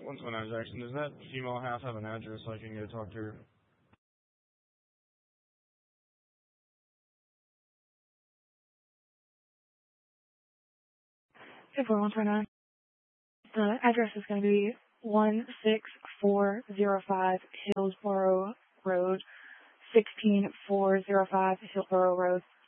129 Jackson. Does that female half have an address so I can go talk to her? Hey, 129. The address is going to be 16405 Hillsborough Road, 16405 Hillsborough Road.